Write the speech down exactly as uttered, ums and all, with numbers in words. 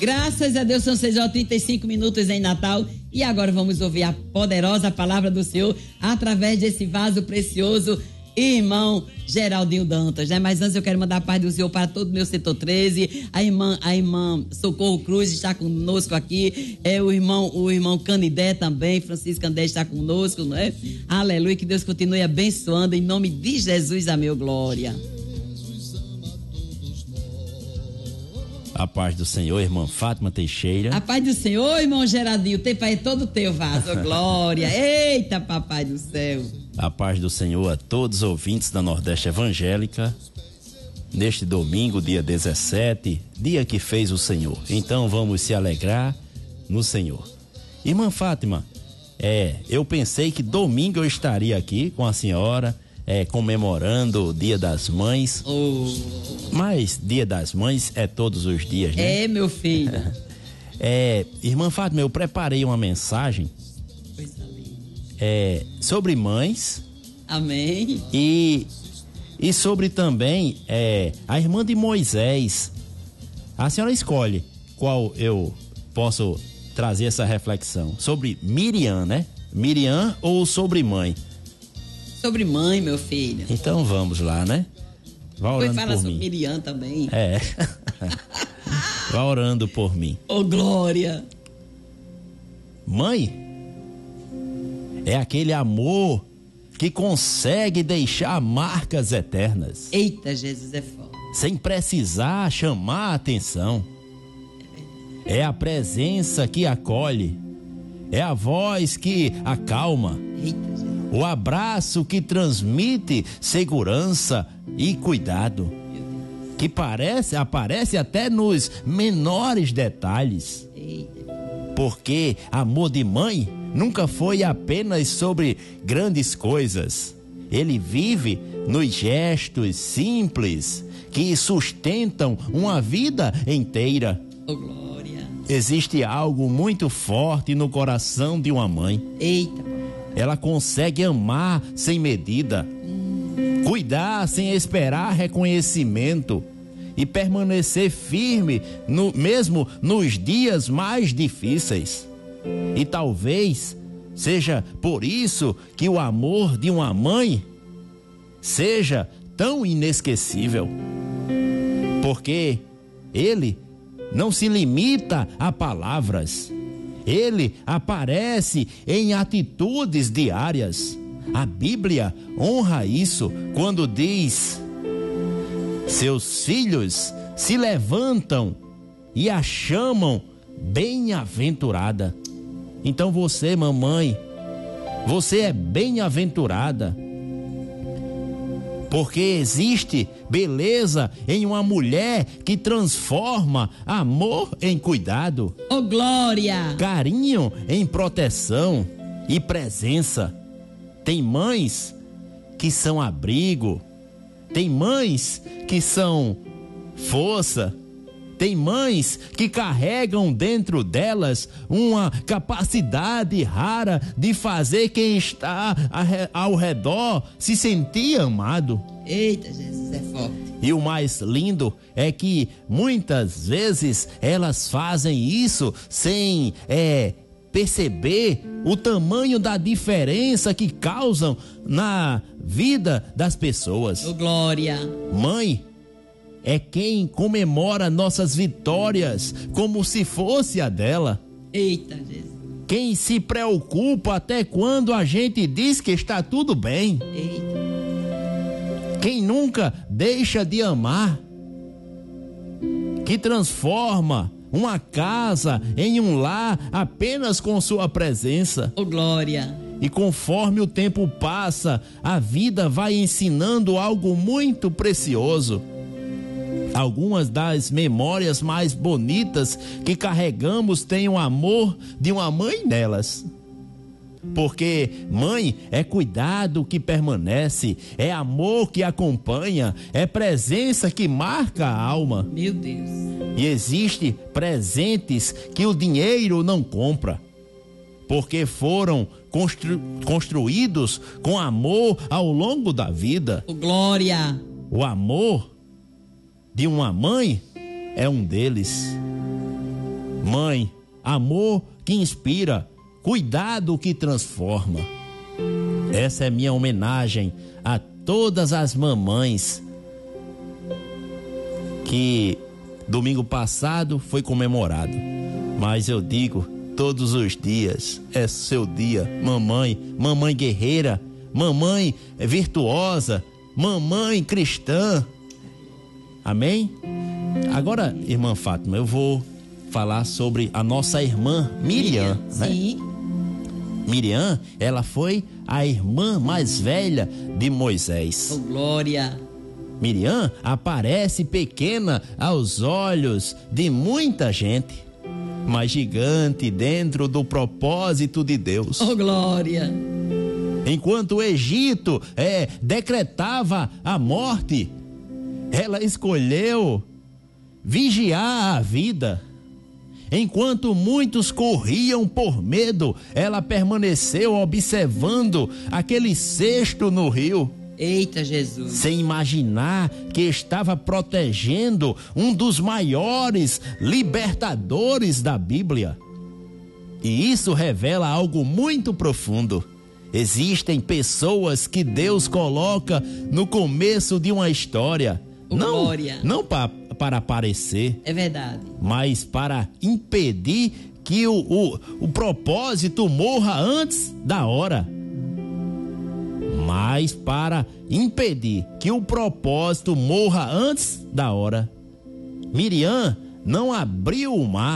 Graças a Deus, são seis horas e trinta e cinco minutos em Natal. E agora vamos ouvir a poderosa palavra do Senhor através desse vaso precioso, irmão Geraldinho Dantas, né? Mas antes eu quero mandar a paz do Senhor para todo o meu setor treze. A irmã, a irmã Socorro Cruz está conosco aqui. É o irmão, o irmão Canidé também, Francisco Candé está conosco, não é? Aleluia, que Deus continue abençoando em nome de Jesus, a meu glória. A paz do Senhor, irmã Fátima Teixeira. A paz do Senhor, irmão Geraldinho. O tempo aí é todo teu, vaso. Glória. Eita, papai do céu. A paz do Senhor a todos os ouvintes da Nordeste Evangélica. Neste domingo, dia dezessete, dia que fez o Senhor. Então vamos se alegrar no Senhor. Irmã Fátima, é, eu pensei que domingo eu estaria aqui com a senhora, É, comemorando o Dia das Mães. Oh. Mas Dia das Mães é todos os dias, né? É, meu filho. é, irmã Fátima, eu preparei uma mensagem é, sobre mães. Amém. E, e sobre também é, a irmã de Moisés. A senhora escolhe qual eu posso trazer essa reflexão. Sobre Miriam, né? Miriam ou sobre mãe? Sobre mãe, meu filho. Então vamos lá, né? Vá orando fala por sobre mim. Miriam também. É. Vá orando por mim. Ô, glória. Mãe é aquele amor que consegue deixar marcas eternas. Eita, Jesus é foda. Sem precisar chamar a atenção. É a presença que acolhe. É a voz que acalma. Eita, Jesus. O abraço que transmite segurança e cuidado, que parece, aparece até nos menores detalhes. Porque amor de mãe nunca foi apenas sobre grandes coisas. Ele vive nos gestos simples que sustentam uma vida inteira. Oh, glória. Existe algo muito forte no coração de uma mãe. Eita. Ela consegue amar sem medida, cuidar sem esperar reconhecimento e permanecer firme no, mesmo nos dias mais difíceis. E talvez seja por isso que o amor de uma mãe seja tão inesquecível, porque ele não se limita a palavras. Ele aparece em atitudes diárias. A Bíblia honra isso quando diz: seus filhos se levantam e a chamam bem-aventurada. Então você, mamãe, você é bem-aventurada, porque existe beleza em uma mulher que transforma amor em cuidado. Oh, glória! Carinho em proteção e presença. Tem mães que são abrigo. Tem mães que são força. Tem mães que carregam dentro delas uma capacidade rara de fazer quem está ao redor se sentir amado. Eita, Jesus é forte. E o mais lindo é que muitas vezes elas fazem isso sem é, perceber o tamanho da diferença que causam na vida das pessoas. Oh, glória! Mãe é quem comemora nossas vitórias como se fosse a dela. Eita, Jesus. Quem se preocupa até quando a gente diz que está tudo bem. Eita. Quem nunca deixa de amar. Que transforma uma casa em um lar apenas com sua presença. Oh, glória! E conforme o tempo passa, a vida vai ensinando algo muito precioso. Algumas das memórias mais bonitas que carregamos têm o amor de uma mãe nelas. Porque mãe é cuidado que permanece, é amor que acompanha, é presença que marca a alma. Meu Deus. E existe presentes que o dinheiro não compra, porque foram constru- construídos com amor ao longo da vida. Oh, glória! O amor de uma mãe é um deles. Mãe, amor que inspira, cuidado que transforma. Essa é minha homenagem a todas as mamães que domingo passado foi comemorado. Mas eu digo, todos os dias é seu dia, mamãe, mamãe guerreira, mamãe virtuosa, mamãe cristã. Amém? Agora, irmã Fátima, eu vou falar sobre a nossa irmã Miriam, né? Sim. Miriam, ela foi a irmã mais velha de Moisés. Oh, glória. Miriam aparece pequena aos olhos de muita gente, mas gigante dentro do propósito de Deus. Oh, glória. Enquanto o Egito é, decretava a morte, ela escolheu vigiar a vida. Enquanto muitos corriam por medo, ela permaneceu observando aquele cesto no rio. Eita, Jesus. Sem imaginar que estava protegendo um dos maiores libertadores da Bíblia. E isso revela algo muito profundo. Existem pessoas que Deus coloca no começo de uma história. Não, Glória. não pa, para aparecer. É verdade. Mas para impedir que o, o, o propósito morra antes da hora. Mas para impedir que o propósito morra antes da hora. Miriam não abriu o mar.